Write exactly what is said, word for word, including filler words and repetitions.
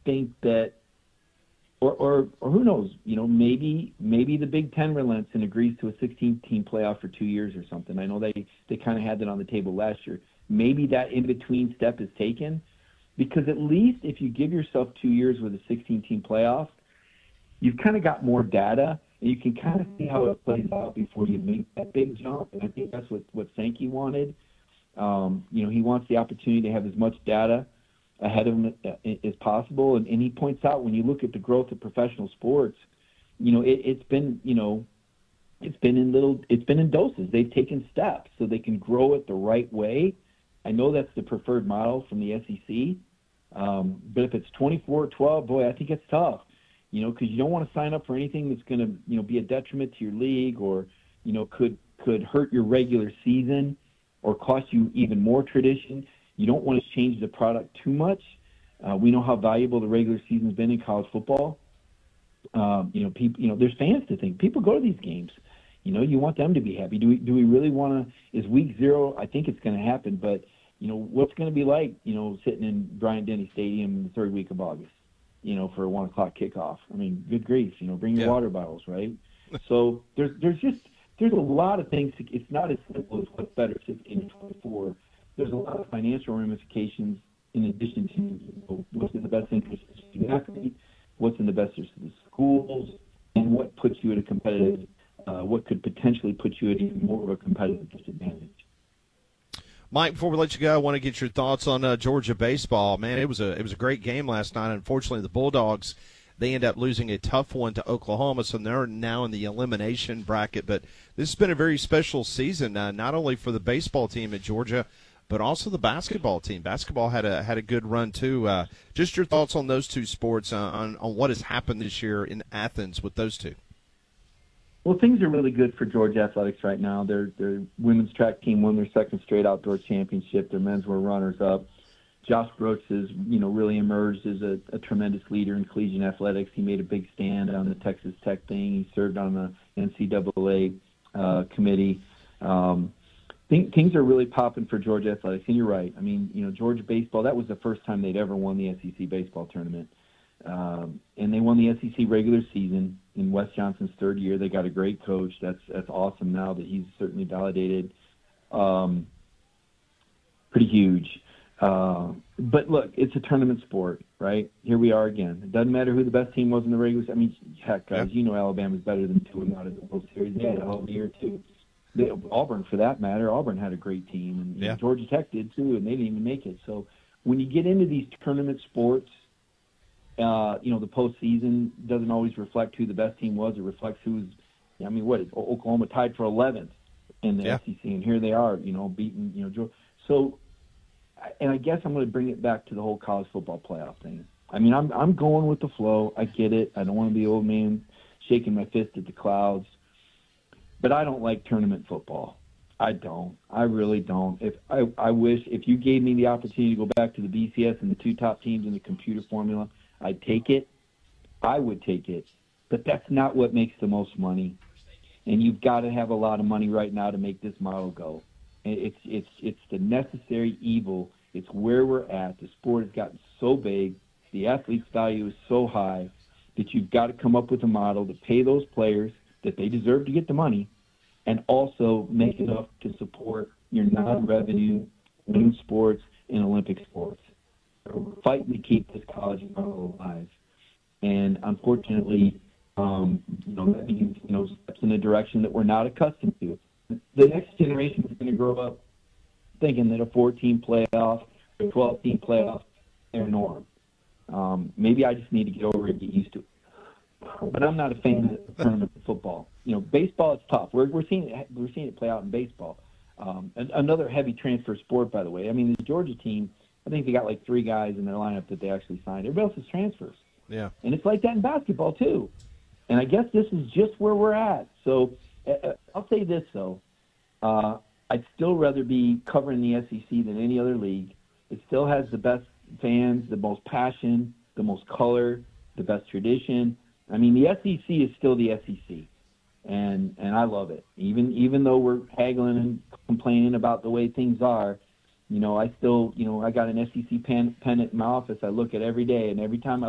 think that, or, or or who knows, you know, maybe maybe the Big Ten relents and agrees to a sixteen-team playoff for two years or something. I know they, they kind of had that on the table last year. Maybe that in-between step is taken, because at least if you give yourself two years with a sixteen-team playoff, you've kind of got more data, and you can kind of see how it plays out before you make that big jump. And I think that's what, what Sankey wanted. Um, you know, he wants the opportunity to have as much data ahead of him as possible. And, and he points out, when you look at the growth of professional sports, you know, it, it's been, you know, it's been in little, it's been in doses. They've taken steps so they can grow it the right way. I know that's the preferred model from the S E C. Um, but if it's twenty-four twelve, boy, I think it's tough, you know, because you don't want to sign up for anything that's going to, you know, be a detriment to your league, or, you know, could, could hurt your regular season or cost you even more tradition. You don't want to change the product too much. Uh, we know how valuable the regular season's been in college football. Um, you know, people. You know, there's fans to think. People go to these games. You know, you want them to be happy. Do we? Do we really want to? Is week zero? I think it's going to happen. But you know, what's going to be like? You know, sitting in Bryant-Denny Stadium in the third week of August. You know, for a one o'clock kickoff. I mean, good grief. You know, bring your yeah. water bottles, right? So there's there's just there's a lot of things. To, it's not as simple as what's better in twenty-four. There's a lot of financial ramifications in addition to, you know, what's in the best interest of the student athlete, what's in the best interest of the schools, and what puts you at a competitive, uh, what could potentially put you at even more of a competitive disadvantage. Mike, before we let you go, I want to get your thoughts on uh, Georgia baseball. Man, it was a it was a great game last night. Unfortunately, the Bulldogs, they end up losing a tough one to Oklahoma, so they're now in the elimination bracket. But this has been a very special season, uh, not only for the baseball team at Georgia, but also the basketball team. Basketball had a had a good run too. Uh, just your thoughts on those two sports, uh, on on what has happened this year in Athens with those two. Well, things are really good for Georgia athletics right now. Their their women's track team won their second straight outdoor championship. Their men's were runners up. Josh Brooks has, you know, really emerged as a, a tremendous leader in collegiate athletics. He made a big stand on the Texas Tech thing. He served on the N C double A uh, committee. Um, Things are really popping for Georgia athletics, and you're right. I mean, you know, Georgia baseball, that was the first time they'd ever won the S E C baseball tournament. Um, and they won the S E C regular season in Wes Johnson's third year. They got a great coach. That's that's awesome now that he's certainly validated. Um, pretty huge. Uh, but, look, it's a tournament sport, right? Here we are again. It doesn't matter who the best team was in the regular season. I mean, heck, guys, you know Alabama's better than two and out of the World Series. They had a hell of a year, too. They, Auburn, for that matter, Auburn had a great team, and, yeah. and Georgia Tech did too, and they didn't even make it. So when you get into these tournament sports, uh, you know, the postseason doesn't always reflect who the best team was. It reflects who's, I mean, what is Oklahoma tied for eleventh in the yeah. S E C, and here they are, you know, beating, you know, Georgia. So, and I guess I'm going to bring it back to the whole college football playoff thing. I mean, I'm I'm going with the flow. I get it. I don't want to be old man shaking my fist at the clouds. But I don't like tournament football. I don't. I really don't. If I, I wish if you gave me the opportunity to go back to the B C S and the two top teams in the computer formula, I'd take it. I would take it. But that's not what makes the most money. And you've got to have a lot of money right now to make this model go. And it's it's it's the necessary evil. It's where we're at. The sport has gotten so big. The athlete's value is so high that you've got to come up with a model to pay those players that they deserve to get the money, and also make enough to support your non-revenue winning sports and Olympic sports. We're fighting to keep this college model alive. And unfortunately, um, you know, that means, you know, steps in a direction that we're not accustomed to. The next generation is going to grow up thinking that a four-team playoff, a twelve-team playoff, is their norm. Um, maybe I just need to get over it and get used to it. But I'm not a fan of tournament football. You know, baseball is tough. We're we're seeing it, we're seeing it play out in baseball. Um, and another heavy transfer sport, by the way. I mean, the Georgia team, I think they got like three guys in their lineup that they actually signed. Everybody else is transfers. Yeah. And it's like that in basketball too. And I guess this is just where we're at. So uh, I'll say this though, uh, I'd still rather be covering the S E C than any other league. It still has the best fans, the most passion, the most color, the best tradition. I mean, the S E C is still the S E C, and and I love it. Even even though we're haggling and complaining about the way things are, you know, I still, you know, I got an S E C pen, pennant in my office I look at every day, and every time I